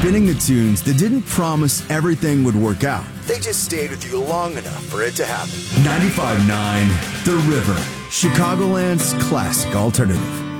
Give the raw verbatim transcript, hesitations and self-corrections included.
spinning the tunes that didn't promise everything would work out. They just stayed with you long enough for it to happen. ninety-five point nine The River, Chicagoland's classic alternative.